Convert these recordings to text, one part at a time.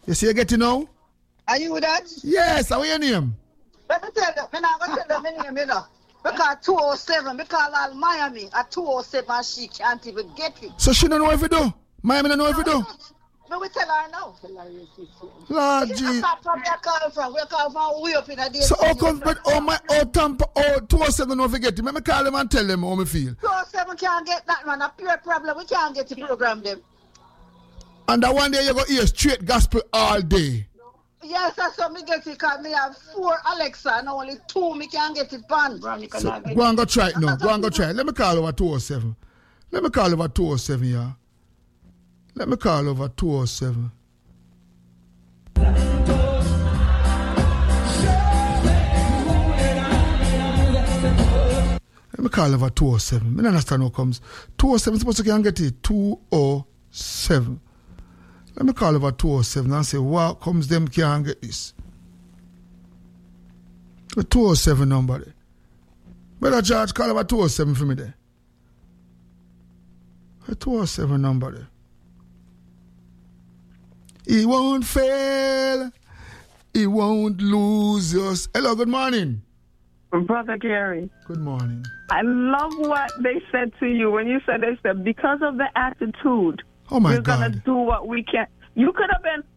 You see, you get to know? Are you that? Yes, how are your name? Let me tell you, I'm not going to tell them my name, you know. Because 207, because all Miami at 207, she can't even get it. So she don't know if you do? Miami don't know if you do? No, we tell her now. Lord Jesus. From where call from? Where call from? We up in a day. So how come, but Tampa, 207 don't forget it. Let me call them and tell them how me feel. 207 can't get that, man. A pure problem. We can't get to program them. And that one day you go hear straight gospel all day. Yes, that's what me get it, because me have 4 Alexa and only 2 me can get it banned. So, go and go try it now. Go and go try it. Let me call over 207. Let me call over 207, yeah. Let me call over 207. Let me call over 207. I don't understand how comes. 207 supposed to can get it. 207. Let me call over 207 and say, what comes them can't get this? The 207 number there. Brother George, call over 207 for me there. The 207 number there. He won't fail. He won't lose us. Hello, good morning. Brother Gary. Good morning. I love what they said to you when you said because of the attitude. Oh my we're God. We're going to do what we can. You could have been.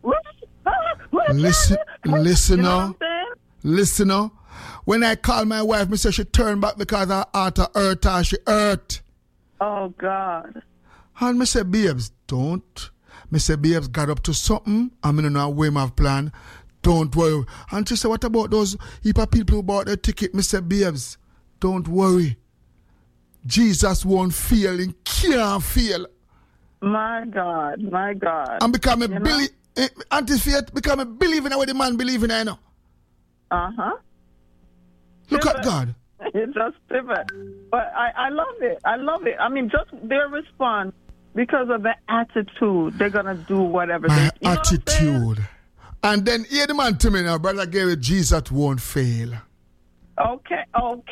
Listener. When I call my wife, me say she turn back because her heart hurt her. She hurt. Oh God. And me say, babes, don't. Me say, babes, got up to something. I'm in a way my plan. Don't worry. And she said, what about those heap of people who bought their ticket? Me say, babes, don't worry. Jesus won't fail and can't fail. My God. And become a anti-faith, become a believer in what the man believes in, I know. Uh-huh. Look at God. You just pivot. But I love it. I mean, just their response, because of the attitude, they're going to do whatever My attitude. And then hear the man to me now, Brother Gary, Jesus won't fail. Okay.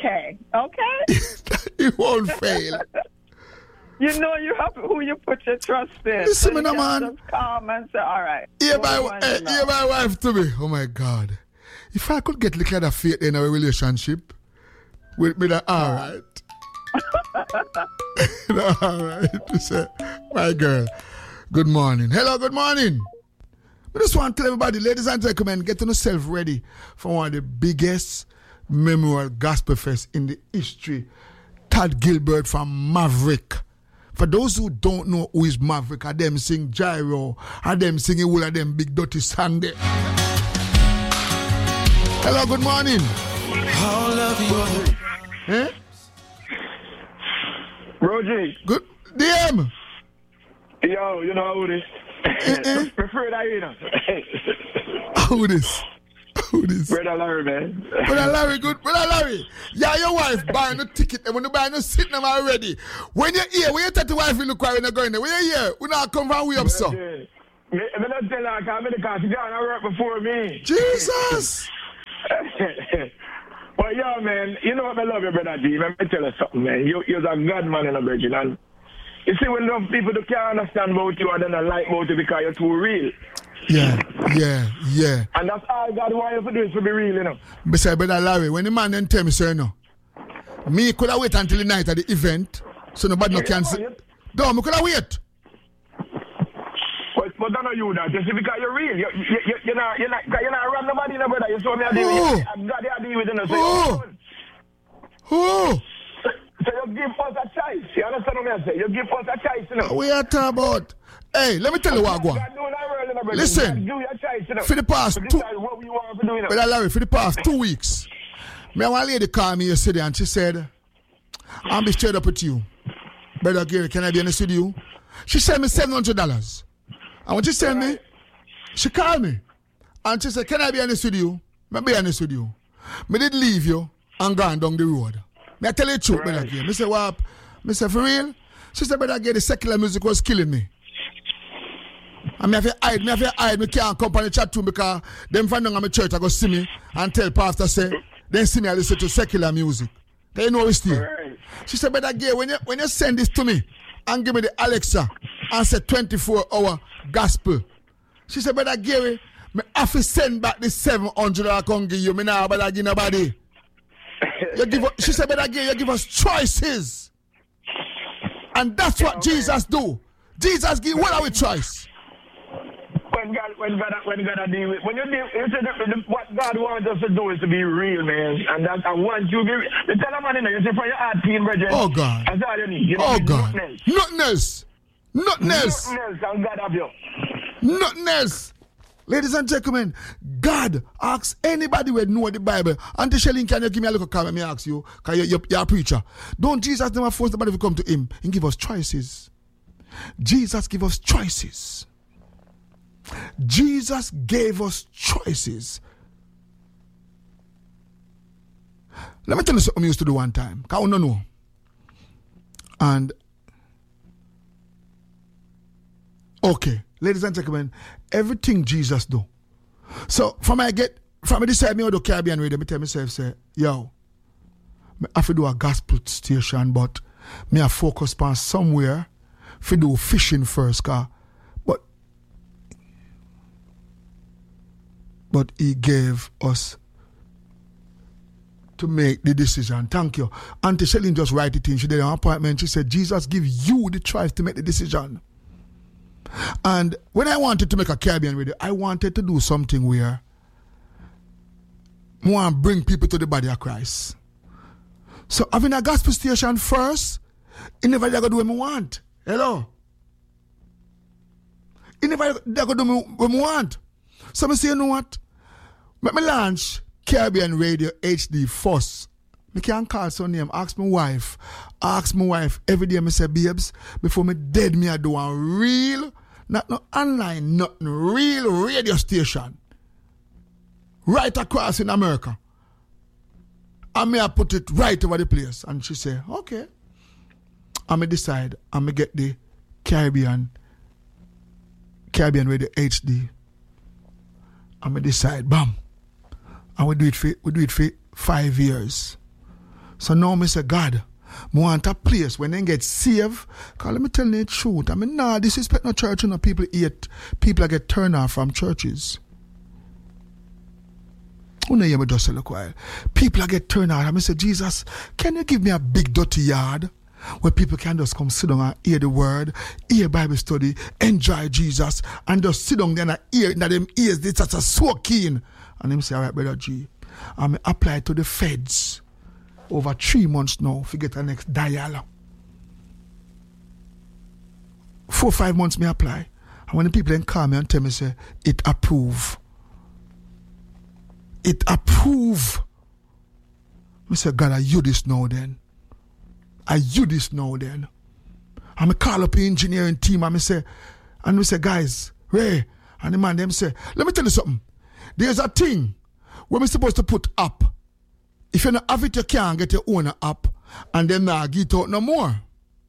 He won't fail. You know you have who you put your trust in. Listen, so man. Just calm and say, all right. Hear my wife to me. Oh my God. If I could get the kind of faith in our relationship with me, that all right. All right. Say, my girl, good morning. Hello, good morning. I just want to tell everybody, ladies and gentlemen, get yourself ready for one of the biggest memorial gospel fest in the history. Todd Gilbert from Maverick. For those who don't know who is Maverick, are them sing Gyro, are them singing all of them big dirty song there. Hello, good morning. All of you. Eh? Roger. Good. DM. Yo, you know who this? Prefer that, you know. Who this? Brother Larry, man. Brother Larry, good. Brother Larry. Yeah, your wife buying the ticket and when you buy no seat them already. When you're here, when you tell the wife you look when you're going there, when you're here, we not come from way up, so. I'm not telling her, I'm in the car. She got to work before me. Jesus. Well, yo, man, you know what I love you, Brother G. Let me tell you something, man. You're a God man in a virgin. And you see, when enough people can't understand about you and don't like about you because you're too real. Yeah. And that's all God wants you to do is to be real, you know. Besides, Brother Larry, when the man then tell me, so you know, me could have wait until the night of the event, so nobody no can see. No, me could have wait. But don't know you that. You see, because you're real. You're not around nobody, no brother. You saw me a deal with you. God, you deal with you. Who? So you give us a choice. You understand what I'm saying? You give us a choice, you know. We are talking about. Hey, let me tell you what I want. Listen, for the past 2 Brother Larry, for the past 2 weeks, me and one lady called me yesterday and she said, I'll be straight up with you. Brother Gary, can I be honest with you? She sent me $700. And when she sent me, she called me. And she said, can I be honest with you? I'll be honest with you. I did leave you and gone down the road. I tell you the truth, Brother Gary. I said, what? I said, for real? She said, Brother Gary, the secular music was killing me. And I have to hide, I can't come on the chat room because them find out my church, I go see me and tell pastor, say, then see me, I listen to secular music. They know it's still. Right. She said, Brother Gary, when you send this to me and give me the Alexa and say 24-hour gospel. She said, Brother Gary, me have to send back the $700 I can give you. Me now, but I give nobody. She said, but again, you give us choices. And that's what Jesus do. Jesus give what are we choice? When God deal with, when you say that what God wants us to do is to be real, man. And that I want you to tell a man in there, you say for your heart team, brethren. Oh God. That's all you need. You oh God. Nothing else. Nothing else. And God have you. Nothing else. Ladies and gentlemen, God asks anybody who know the Bible. Auntie Shelly, can you give me a little comment? Me ask you, because you're a preacher. Don't Jesus never force somebody to come to him and give us choices? Jesus give us choices. Jesus gave us choices. Let me tell you something I used to do one time. Because I don't know. And okay, ladies and gentlemen, everything Jesus do. So from I decide me to do Caribbean radio, me tell myself, say, yo, I have to do a gospel station, but me I focus on somewhere for do fishing first, but he gave us to make the decision. Thank you. Auntie Shelly just write it in. She did an appointment. She said, Jesus give you the choice to make the decision. And when I wanted to make a Caribbean radio, I wanted to do something where I want to bring people to the body of Christ. So having a gospel station first, anybody that go do what I want. Hello? Anybody that go do what I want. So I say, you know what? Let me launch Caribbean Radio HD first. I can't call some name. Ask my wife every day. I say, babes, before me dead, me I do a real, not no online, nothing, real radio station. Right across in America. And me I put it right over the place. And she say, okay. And me decide, and me get the Caribbean Radio HD. And me decide, bam. And we do it for 5 years. So now me say, God, I want a place when they get saved. Because let me tell you the truth. I mean, nah, disrespect no church, you know, people get turned off from churches. You know, you just look while. People get turned out. I say, Jesus, can you give me a big dirty yard where people can just come sit down and hear the word, hear Bible study, enjoy Jesus, and just sit down there and hear in them ears. This is so keen. And them say, all right, Brother G, I'm apply to the feds over 3 months now to get the next dial. 4 or 5 months me apply. And when the people then call me and tell me, say, it approve. It approve. I say, God, are you this now then? Are you this now then? And I call up the engineering team and we say, guys, Ray, and the man them say, let me tell you something. There's a thing where we're supposed to put up. If you don't have it, you can't get your own app, and then not get it out no more.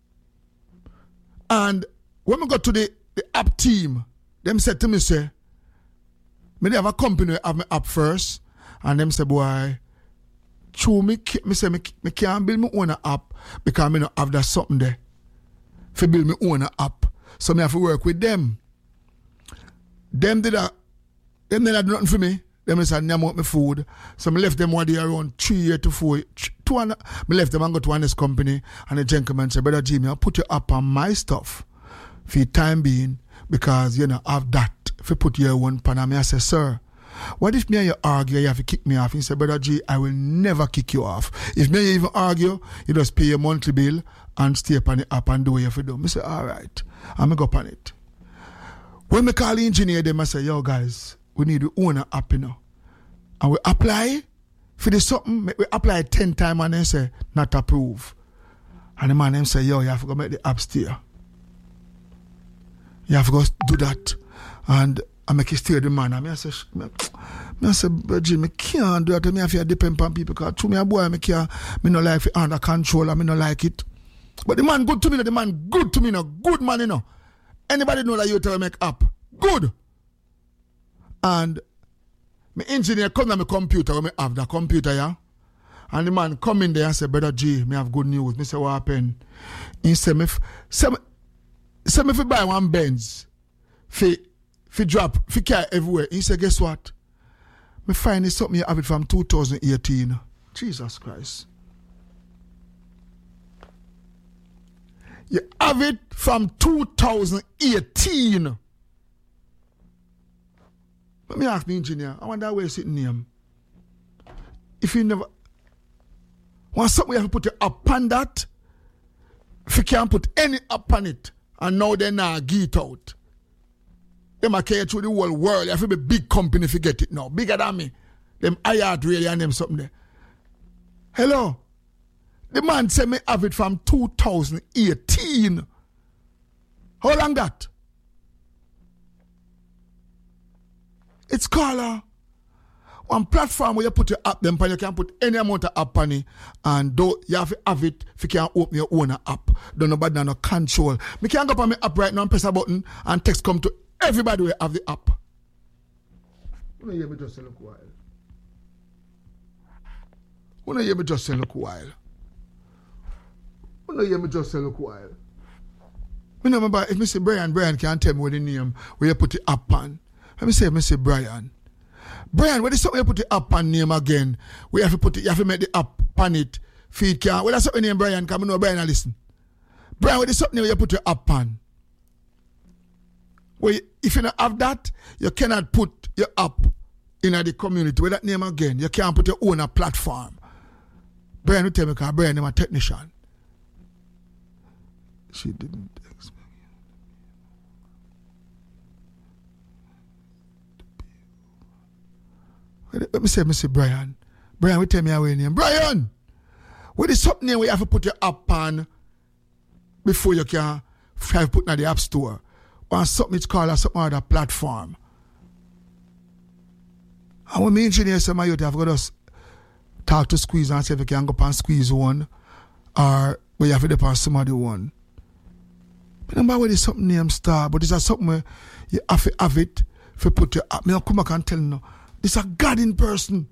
And when we got to the app team, them said to me, say, me have a company have my app first, and them say, boy, true, me can't build my own app because me don't have that something there. For build my own app. So me have to work with them. Them did nothing for me. Them said, I want my food. So I left them one day around 3 to 4. I left them and go to one company, and the gentleman said, Brother Jimmy, I'll put you up on my stuff for the time being because you know have that. If you put your one pan, I say, sir, what if me and you argue, you have to kick me off? He said, Brother G, I will never kick you off. If me and you even argue, you just pay your monthly bill and stay up on the app and do what you have to do. I say, all right, I'm going to go up on it. When I call the engineer, them I say, yo guys, we need to own an app, you know. And we apply for the something, we apply 10 times and they say, not approve. And the man them say, yo, you have to go make the app steer. You have to go do that. And I make it steer the man. And I say, Jim, I can't do that. I have to depend on people. Because to me, a boy, I no like it under control. I no like it. But the man good to me. The man good to me. Good man, you know. Anybody know that you tell me make app? Good. And my engineer come to my computer when I have the computer, yeah. And the man come in there and say, Brother G, me have good news. Me say, what happened? He say, me if buy one Benz for fi drop, fi carry everywhere. He said, guess what? Me find it something you have it from 2018. Jesus Christ. You have it from 2018. Let me ask me, engineer, I wonder where it's sitting name. If you never want something, you have to put your up on that. If you can't put any up on it, and now they now get out. They might carry through the whole world. You have to be a big company if you get it now. Bigger than me. Them iHeart really and them something there. Hello? The man said me have it from 2018. How long that? It's called one platform where you put your app them, you can put any amount of app on it, and though you have to have it if you can open your own app. Don't nobody no control. Me can go up on my app right now and press a button and text come to everybody who have the app. You hear me just a little while. You hear me just a little while. You hear me just a little while. Me know remember if me say Brian can tell me what the name where you put the app on. Let me say Brian. Brian, where is something you put the app on name again? We have to put it, you have to make the app on it. Feed can. Well, that's something name Brian, come know Brian listen. Brian, where is something where you put your app on? Well, if you don't have that, you cannot put your app in the community. With that name again, you can't put your own platform. Brian will tell me because Brian is a technician. She didn't expect you. Let me say Brian. Brian will tell me our name. Brian! What is something where you have to put your app on before you can put in the app store? Or something it's called some other platform. And when me engineer say my youth have got us talk to Squeeze and say if you can go up and Squeeze one or where you have to dip on some other one. I don't know whether it's something named Star, but it's something where you have to have it if you put your app. I come back and tell you no. This is a garden person.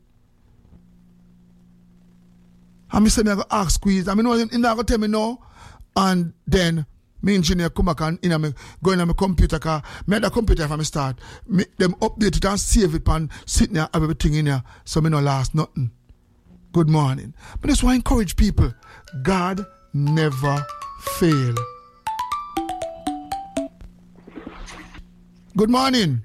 And I say, I'm going to ask Squeeze. I mean, you're not going to tell me no. And then, my engineer come back and go in my computer. Cause I had a computer from the start. Them update it and save it and sit there, have everything in there. So I don't last nothing. Good morning. But that's why I encourage people. God never fail. Good morning.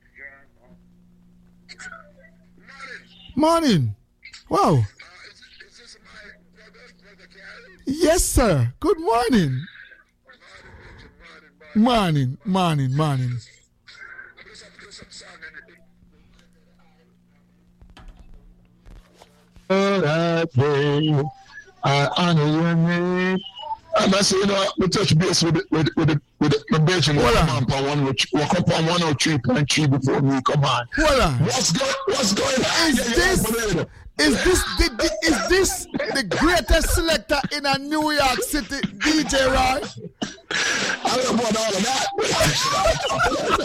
Morning. Wow. Is this my brother Gary? Yes, sir. Good morning. Morning. I honor your name. And I say, you know, we touch base with the Belgian walk up on 103.3 before we come on. What's going on? Is this the greatest selector in a New York City, DJ Roy? I don't know about all of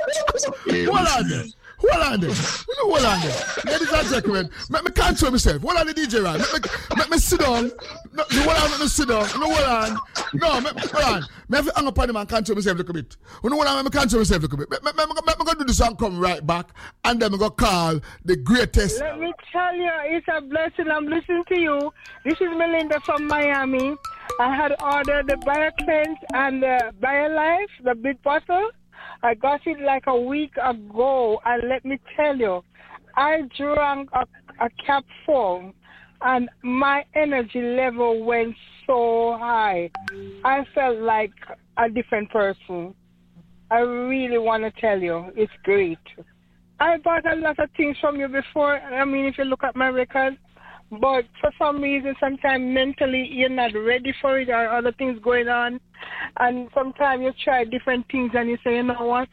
that. Hold on there. Ladies and gentlemen, let me control myself. Hold on the DJ Roy. Let me sit down. No, let me sit down. No, hold on. No, hold on. Let me hang up on him and control myself a little bit. Hold on, let me control myself a little bit. Let me go do this and come right back. And then we go call the greatest. Let me tell you, it's a blessing. I'm listening to you. This is Melinda from Miami. I had ordered the BioCleanse and the BioLife, the big bottle. I got it like a week ago, and let me tell you, I drank a cap full, and my energy level went so high. I felt like a different person. I really want to tell you, it's great. I bought a lot of things from you before. I mean, if you look at my record, but for some reason, sometimes mentally you're not ready for it, or other things going on. And sometimes you try different things and you say, you know what?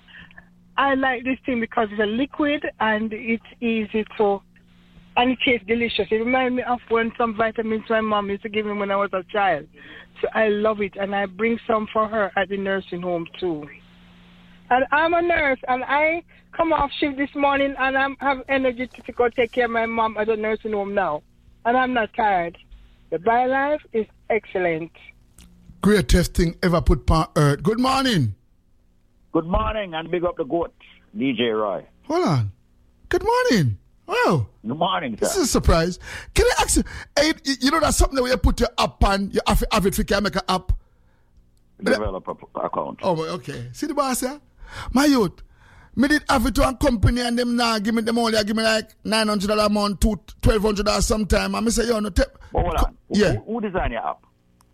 I like this thing because it's a liquid and it's easy to, and it tastes delicious. It reminds me of when some vitamins my mom used to give me when I was a child. So I love it, and I bring some for her at the nursing home too. And I'm a nurse, and I come off shift this morning, and I have energy to go take care of my mom at the nursing home now. And I'm not tired. The BioLife is excellent. Greatest thing ever put on earth. Good morning. Good morning, and big up the goat, DJ Roy. Hold on. Good morning. Wow. Good morning, sir. This is a surprise. Can I ask you, hey, you know that's something that when you put your app on, you have it for you make an app? Developer account. Oh, okay. See the boss here? My youth, me did have it to a company and them now give me the money, give me like $900 a month, $1,200 sometime. And I say, yo, no, hold on. Yeah. Who designed your app?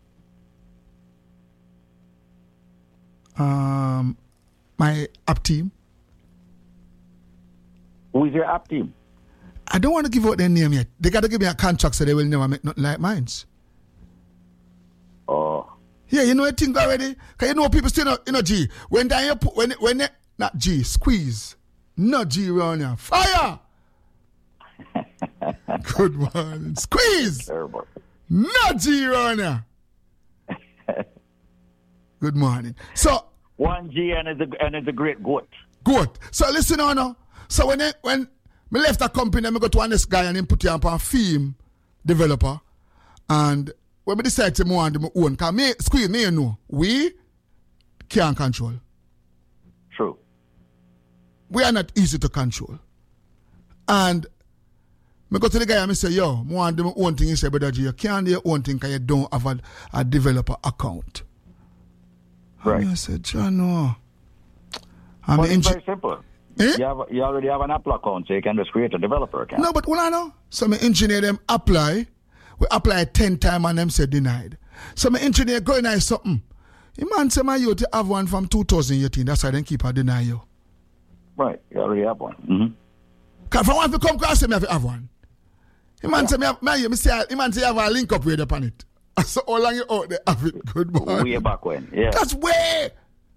My app team. Who is your app team? I don't want to give out their name yet. They got to give me a contract so they will never make nothing like mine. Oh. Yeah, you know a thing already? Because you know people still, G. When they put, when they, not G, squeeze. Not G around here. Fire! Good morning. Squeeze! Terrible. Not G around here. Good morning. So, 1G and it's a great goat. Good. So listen on now. So when me left the company, I go to this guy and him put you up on film developer. And when we decide to move on to my own, because me, squeeze me, you know, we can't control. True. We are not easy to control. And I go to the guy and I say, yo, I want to do my own thing. He said, brother G, you can't do your own thing because you don't have a developer account. Right. And I said, John, no. It's very simple. Eh? You already have an Apple account, so you can just create a developer account. No, but what I know, so my engineer them apply. We apply 10 times and them say denied. So my engineer go in something. The man say my you to have one from 2018. That's why they keep deny you. Right, you already have one. Mm-hmm. Because if I want to come across him, I have one. The man say the man say you have a link up with upon it. So how long you out there have it? Good morning. Way back when, yeah. That's way.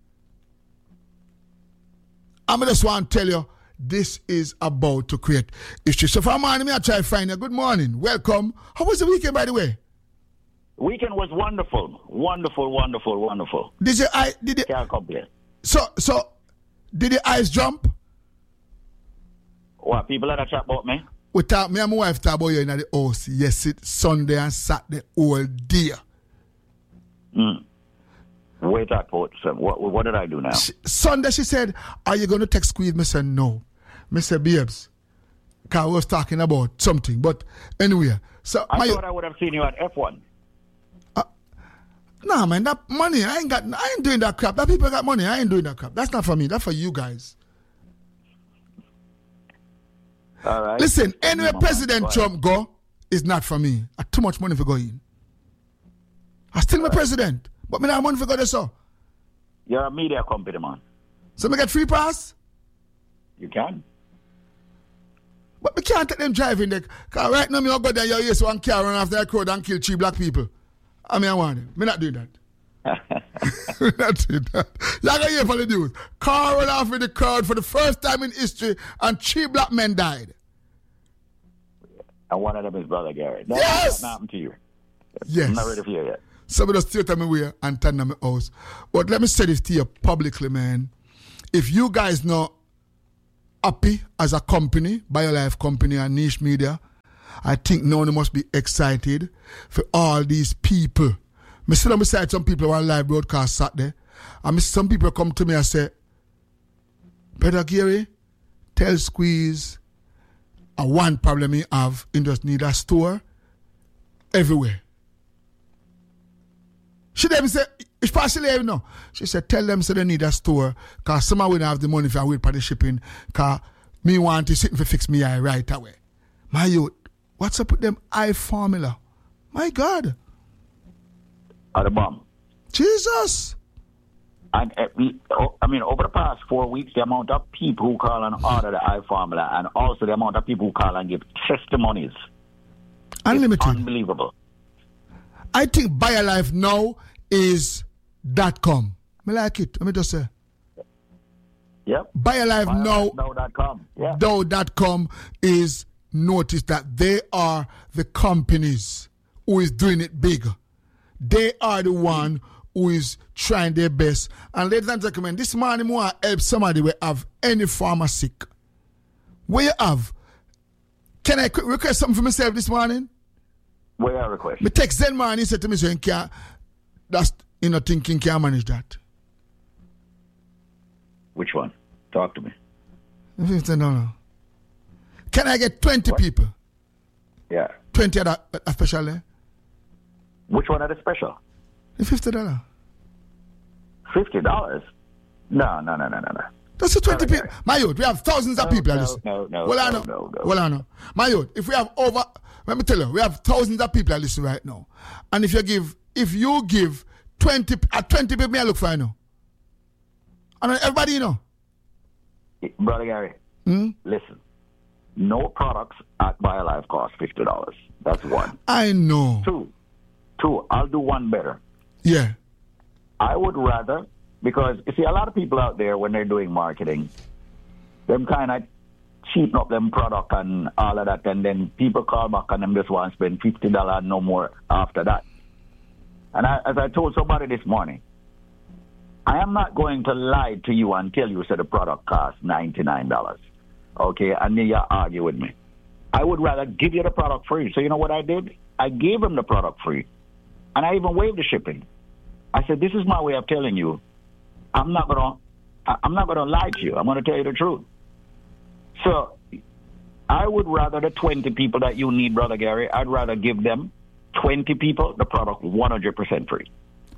I just want to tell you, this is about to create issues. So for a morning, I try to find you. Good morning. Welcome. How was the weekend, by the way? Weekend was wonderful. Wonderful. Can't complain. So, did the eyes jump? What, people that chat about me? Me and my wife talk about you in the house. Yes, it's Sunday and Saturday all day. Wait that pot. So what did I do now? Sunday she said, are you going to text Squeeze? I said, no. I said, babes, because I was talking about something. But anyway. So I thought I would have seen you at F1. Nah, man, that money, I ain't doing that crap. That people got money, I ain't doing that crap. That's not for me. That's for you guys. All right. Listen, anywhere President Trump go is not for me. I too much money for going. I still my president, but me not have money for go there, so. You're a media company, man. So me get free pass? You can. But me can't take them driving there. Because right now me go there, you use one car run after that crowd and kill 3 black people. I mean, I want them. Me not doing that. Me not doing that. Y'all gonna hear for the news. Car run off with the crowd for the first time in history and 3 black men died. And one of them is Brother Garrett. Yes! Not happened to you. Yes. I'm not ready for you yet. Somebody just tell me where and turn on my house. But let me say this to you publicly, man. If you guys not happy as a company, BioLife company and Niche Media, I think no one must be excited for all these people. I sit on beside some people who are live broadcast Saturday, and some people come to me and say, Brother Gary, tell Squeeze, one problem you have, you just need a store everywhere. She then say, it's partially, you know. She said, tell them so they need a store, because someone will have the money for wait for the shipping, because me want to sit and fix me eye right away. My youth, what's up with them eye formula? My God. At the bomb. Jesus. And I mean, over the past 4 weeks, the amount of people who call and order the eye formula, and also the amount of people who call and give testimonies. Unlimited. Unbelievable. I think BioLife now is .com. I like it. Let me just say. Yep. BioLife now. Dow.com. Yeah. Dow.com is notice that they are the companies who is doing it big. They are the one who is trying their best. And ladies and gentlemen, this morning I want to help somebody who have any farmer sick. Where you have? Can I request something for myself this morning? What I request? Me text Zen man, he said to me, so that's thinking can't manage that. Which one? Talk to me. $50. Can I get 20 people? Yeah. 20 at a special there? Which one at a special? The $50. $50? No. That's the 20 people. My youth, we have thousands of people. No. Well, I know. My youth, if we have let me tell you, we have thousands of people that listen right now. And if you give 20 people, me I look for, you know. And everybody, you know. Brother Gary, listen. No products at BioLife cost $50. That's one. I know. Two, I'll do one better. Yeah. I would rather, because you see, a lot of people out there, when they're doing marketing, them kind of cheating up them product and all of that, and then people call back and them just want to spend $50 no more after that. And as I told somebody this morning, I am not going to lie to you and tell you that the product costs $99. Okay, and then you argue with me. I would rather give you the product free. So you know what I did? I gave him the product free, and I even waived the shipping. I said, this is my way of telling you, I'm not gonna lie to you. I'm gonna tell you the truth. So I would rather the 20 people that you need, Brother Gary, I'd rather give them 20 people the product 100% free.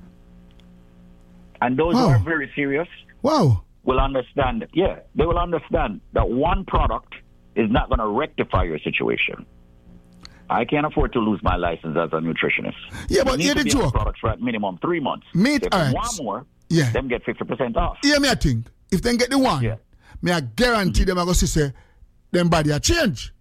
And those who are very serious will understand. Yeah, they will understand that one product is not going to rectify your situation. I can't afford to lose my license as a nutritionist. Yeah, but hear the joke. Products for at minimum 3 months. Meat if one more, them get 50% off. Yeah, me I think if they get the one, me I guarantee them I go say them body a change.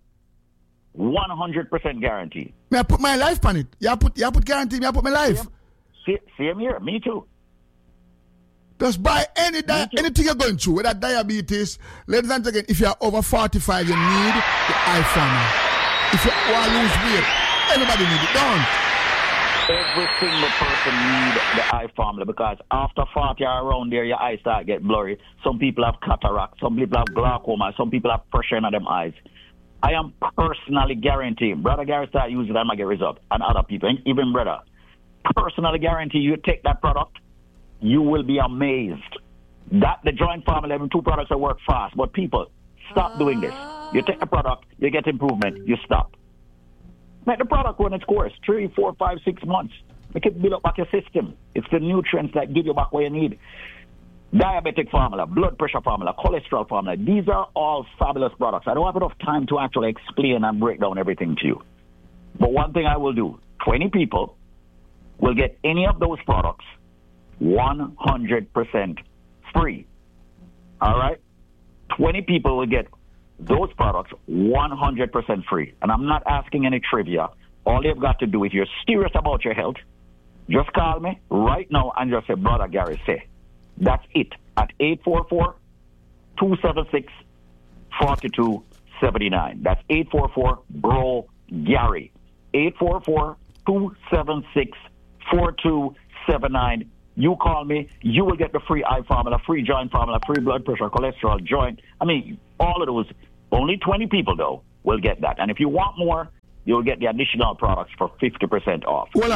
100% guarantee. Me I put my life on it. You put guarantee. Me I put my life. Same here. Me too. Just buy anything you're going through, whether diabetes. Ladies and gentlemen, if you're over 45, you need the iFarmer. If you want to lose weight, everybody needs it. Don't. Every single person needs the iFarmer because after 40 or around there, your eyes start get blurry. Some people have cataract, some people have glaucoma, some people have pressure in them eyes. I am personally guaranteeing, Brother Gary start using it and I get results, and other people, even brother, personally guarantee you take that product, you will be amazed. That the joint formula, even 2 products that work fast, but people, stop doing this. You take a product, you get improvement, you stop. Make the product run its course, 3, 4, 5, 6 months. Make it build up back your system. It's the nutrients that give you back what you need. Diabetic formula, blood pressure formula, cholesterol formula. These are all fabulous products. I don't have enough time to actually explain and break down everything to you. But one thing I will do, 20 people will get any of those products 100% free. All right? 20 people will get those products 100% free. And I'm not asking any trivia. All you've got to do, if you're serious about your health, just call me right now and just say, Brother Gary, say. That's it. At 844-276-4279. That's 844-BRO-GARY. 844-276-4279. You call me, you will get the free eye formula, free joint formula, free blood pressure, cholesterol, joint. I mean, all of those. Only 20 people, though, will get that. And if you want more, you'll get the additional products for 50% off. Well,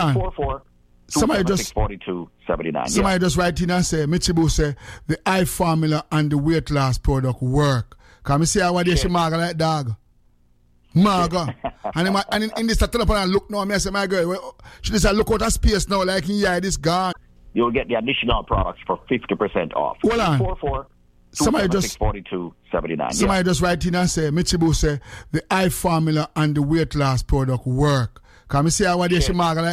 844-276-4279. Somebody just write in and say, Michibu say, the eye formula and the weight loss product work. Can I see how they say Marga like dog? Marga. and in this, I turn up and look now, I say, my girl, she just look out of space now, like, yeah, this gone. You'll get the additional products for 50% off. Well, 844-276-4279. Somebody just write in and say, Michibu say, the eye formula and the weight loss product work. Can I see how they say Marga like